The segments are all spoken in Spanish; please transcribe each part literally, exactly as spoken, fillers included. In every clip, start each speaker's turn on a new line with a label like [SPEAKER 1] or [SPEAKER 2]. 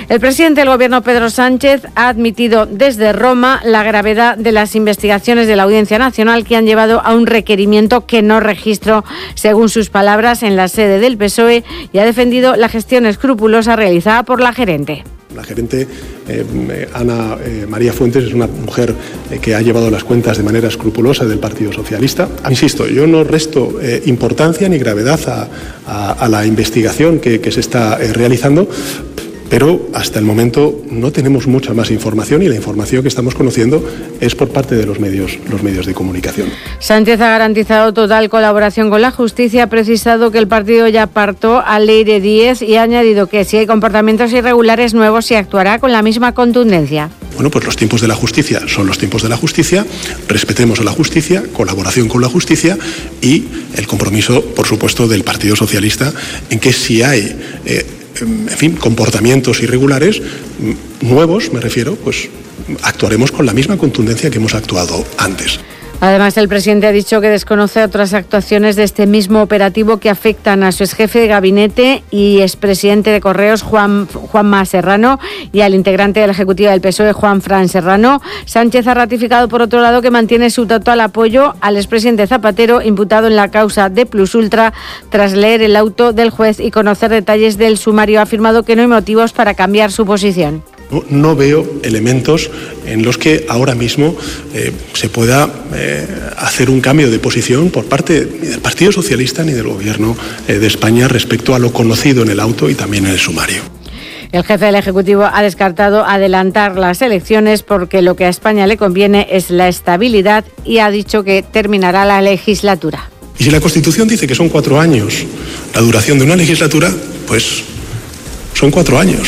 [SPEAKER 1] El presidente del Gobierno, Pedro Sánchez, ha admitido desde Roma la gravedad de las investigaciones de la Audiencia Nacional que han llevado a un requerimiento que no registró, según sus palabras, en la sede del P S O E, y ha defendido la gestión escrupulosa realizada por la gerente.
[SPEAKER 2] La gerente eh, Ana eh, María Fuentes es una mujer eh, que ha llevado las cuentas de manera escrupulosa del Partido Socialista. Insisto, yo no resto eh, importancia ni gravedad a, a, a la investigación que, que se está eh, realizando, pero hasta el momento no tenemos mucha más información y la información que estamos conociendo es por parte de los medios, los medios de comunicación.
[SPEAKER 1] Sánchez ha garantizado total colaboración con la justicia, ha precisado que el partido ya apartó a Leire Díez y ha añadido que si hay comportamientos irregulares nuevos se actuará con la misma contundencia.
[SPEAKER 2] Bueno, pues los tiempos de la justicia son los tiempos de la justicia, respetemos a la justicia, colaboración con la justicia y el compromiso, por supuesto, del Partido Socialista en que si hay eh, en fin, comportamientos irregulares nuevos, me refiero, pues actuaremos con la misma contundencia que hemos actuado antes.
[SPEAKER 1] Además, el presidente ha dicho que desconoce otras actuaciones de este mismo operativo que afectan a su exjefe de gabinete y expresidente de Correos, Juan Juanma Serrano, y al integrante de la ejecutiva del P S O E, Juanfran Serrano. Sánchez ha ratificado, por otro lado, que mantiene su total apoyo al expresidente Zapatero, imputado en la causa de Plus Ultra, tras leer el auto del juez y conocer detalles del sumario. Ha afirmado que no hay motivos para cambiar su posición.
[SPEAKER 2] No, no veo elementos en los que ahora mismo eh, se pueda eh, hacer un cambio de posición por parte ni del Partido Socialista ni del Gobierno eh, de España respecto a lo conocido en el auto y también en el sumario.
[SPEAKER 1] El jefe del Ejecutivo ha descartado adelantar las elecciones porque lo que a España le conviene es la estabilidad y ha dicho que terminará la legislatura.
[SPEAKER 2] Y si la Constitución dice que son cuatro años la duración de una legislatura, pues son cuatro años.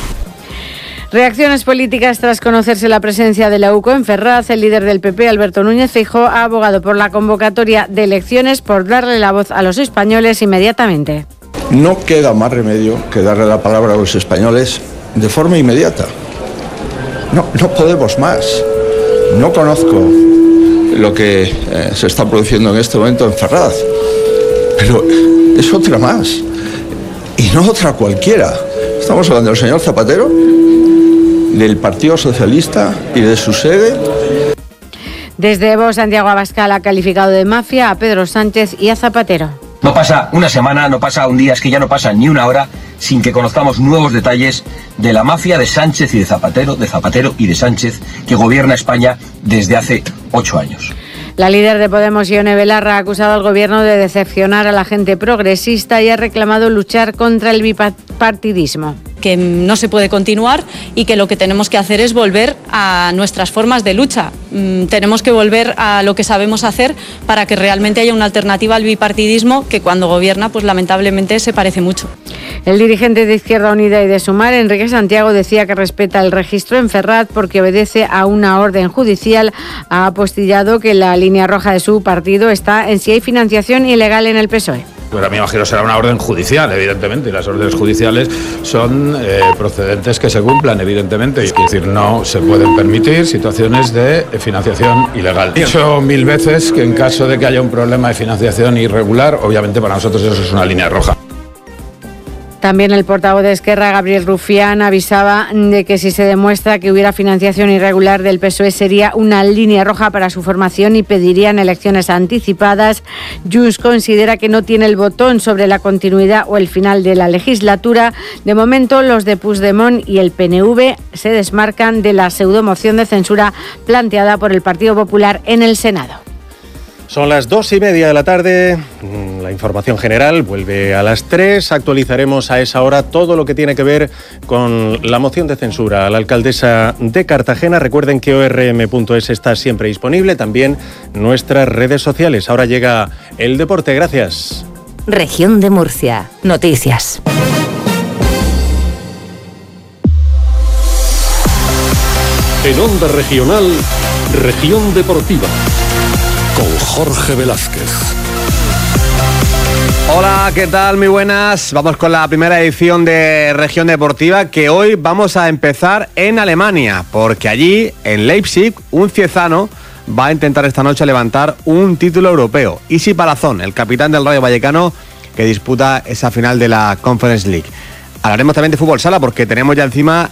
[SPEAKER 1] Reacciones políticas tras conocerse la presencia de la U C O en Ferraz. El líder del P P, Alberto Núñez Feijóo, ha abogado por la convocatoria de elecciones por darle la voz a los españoles inmediatamente.
[SPEAKER 3] No queda más remedio que darle la palabra a los españoles de forma inmediata. No, no podemos más. No conozco lo que eh, se está produciendo en este momento en Ferraz, pero es otra más. Y no otra cualquiera. Estamos hablando del señor Zapatero, del Partido Socialista y de su sede.
[SPEAKER 1] Desde Vox, Santiago Abascal ha calificado de mafia a Pedro Sánchez y a Zapatero.
[SPEAKER 4] No pasa una semana, no pasa un día, es que ya no pasa ni una hora sin que conozcamos nuevos detalles de la mafia de Sánchez y de Zapatero, de Zapatero y de Sánchez, que gobierna España desde hace ocho años.
[SPEAKER 1] La líder de Podemos, Ione Belarra, ha acusado al gobierno de decepcionar a la gente progresista y ha reclamado luchar contra el bipartidismo.
[SPEAKER 5] Que no se puede continuar y que lo que tenemos que hacer es volver a nuestras formas de lucha. Mm, tenemos que volver a lo que sabemos hacer para que realmente haya una alternativa al bipartidismo que cuando gobierna, pues lamentablemente se parece mucho.
[SPEAKER 1] El dirigente de Izquierda Unida y de Sumar, Enrique Santiago, decía que respeta el registro en Ferraz porque obedece a una orden judicial. Ha apostillado que la línea roja de su partido está en si hay financiación ilegal en el P S O E.
[SPEAKER 6] Pues a mí imagino será una orden judicial, evidentemente, y las órdenes judiciales son eh, procedentes que se cumplan, evidentemente, y es decir, no se pueden permitir situaciones de financiación ilegal. He dicho mil veces que en caso de que haya un problema de financiación irregular, obviamente para nosotros eso es una línea roja.
[SPEAKER 1] También el portavoz de Esquerra, Gabriel Rufián, avisaba de que si se demuestra que hubiera financiación irregular del P S O E sería una línea roja para su formación y pedirían elecciones anticipadas. Junts considera que no tiene el botón sobre la continuidad o el final de la legislatura. De momento, los de Puigdemont y el P N V se desmarcan de la pseudomoción de censura planteada por el Partido Popular en el Senado.
[SPEAKER 7] Son las dos y media de la tarde, la información general vuelve a las tres, actualizaremos a esa hora todo lo que tiene que ver con la moción de censura a la alcaldesa de Cartagena. Recuerden que o r m punto es está siempre disponible, también nuestras redes sociales. Ahora llega el deporte, gracias.
[SPEAKER 8] Región de Murcia, noticias.
[SPEAKER 9] En Onda Regional, Región Deportiva, con Jorge Velázquez.
[SPEAKER 10] Hola, ¿qué tal? Muy buenas. Vamos con la primera edición de Región Deportiva, que hoy vamos a empezar en Alemania, porque allí, en Leipzig, un ciezano va a intentar esta noche levantar un título europeo. Isi Palazón, el capitán del Rayo Vallecano, que disputa esa final de la Conference League. Hablaremos también de fútbol sala porque tenemos ya encima